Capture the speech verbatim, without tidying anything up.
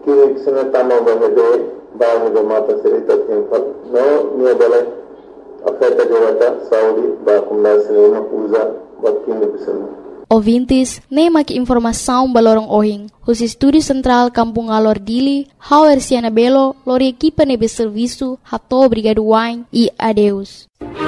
Kini kisah tamu bahade bahwa mata cerita timpal no niya bala afeta jawata Saudi ba kumna sinema usa bakini bisana. Ouvintes, nem aqui informação balorong ohing. Os estúdios central Kampung Alor Dili, Hauer Siana Belo, lor equipa nebe serviço, hato obrigado wine e adeus.